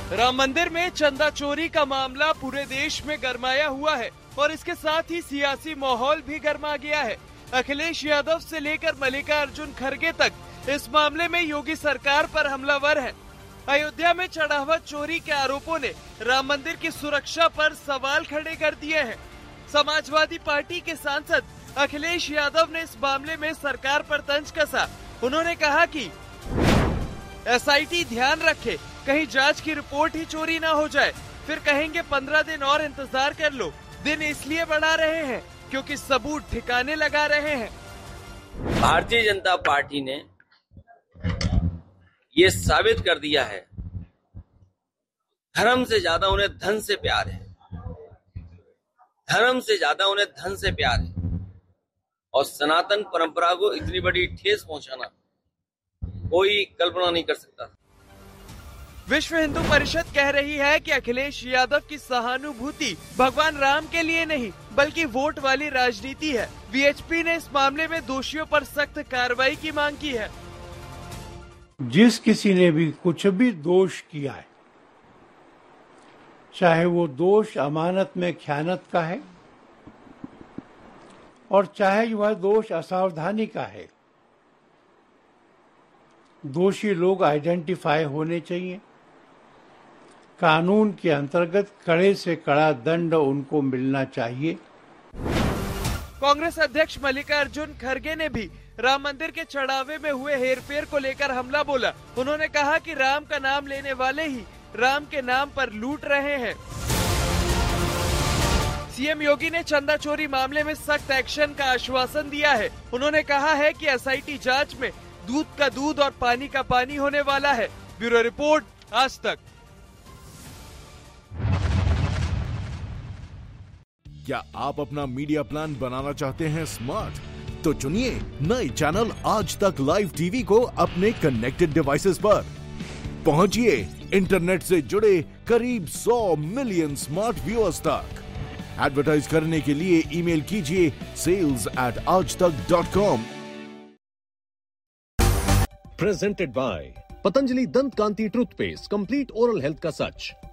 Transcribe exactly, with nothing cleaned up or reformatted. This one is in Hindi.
राम मंदिर में चंदा चोरी का मामला पूरे देश में गरमाया हुआ है और इसके साथ ही सियासी माहौल भी गरमा गया है। अखिलेश यादव से लेकर मल्लिकार्जुन खड़गे तक इस मामले में योगी सरकार पर हमलावर है। अयोध्या में चढ़ावा चोरी के आरोपों ने राम मंदिर की सुरक्षा पर सवाल खड़े कर दिए हैं। समाजवादी पार्टी के सांसद अखिलेश यादव ने इस मामले में सरकार पर तंज कसा। उन्होंने कहा कि एस आई टी ध्यान रखे, कहीं जांच की रिपोर्ट ही चोरी ना हो जाए, फिर कहेंगे पंद्रह दिन और इंतजार कर लो। दिन इसलिए बढ़ा रहे हैं क्योंकि सबूत ठिकाने लगा रहे हैं। भारतीय जनता पार्टी ने ये साबित कर दिया है, धर्म से ज्यादा उन्हें धन से प्यार है, धर्म से ज्यादा उन्हें धन से प्यार है और सनातन परंपरा को इतनी बड़ी ठेस पहुंचाना कोई कल्पना नहीं कर सकता। विश्व हिंदू परिषद कह रही है कि अखिलेश यादव की सहानुभूति भगवान राम के लिए नहीं बल्कि वोट वाली राजनीति है। वी एच पी ने इस मामले में दोषियों पर सख्त कार्रवाई की मांग की है। जिस किसी ने भी कुछ भी दोष किया है, चाहे वो दोष अमानत में ख़यानत का है और चाहे वह दोष असावधानी का है, दोषी लोग आइडेंटिफाई होने चाहिए। कानून के अंतर्गत कड़े से कड़ा दंड उनको मिलना चाहिए। कांग्रेस अध्यक्ष मल्लिकार्जुन खड़गे ने भी राम मंदिर के चढ़ावे में हुए हेरफेर को लेकर हमला बोला। उन्होंने कहा कि राम का नाम लेने वाले ही राम के नाम पर लूट रहे हैं। सी एम योगी ने चंदा चोरी मामले में सख्त एक्शन का आश्वासन दिया है। उन्होंने कहा है कि एस आई टी जांच में दूध का दूध और पानी का पानी होने वाला है। ब्यूरो रिपोर्ट, आज तक। क्या आप अपना मीडिया प्लान बनाना चाहते हैं स्मार्ट? तो चुनिए नए चैनल आज तक लाइव टीवी को अपने कनेक्टेड डिवाइसेस पर। पहुंचिए इंटरनेट से जुड़े करीब सौ मिलियन स्मार्ट व्यूअर्स तक। एडवर्टाइज करने के लिए ईमेल कीजिए सेल्स एट आज तक dot com. Presented by Patanjali Dant Kanti Toothpaste, complete oral health का सच।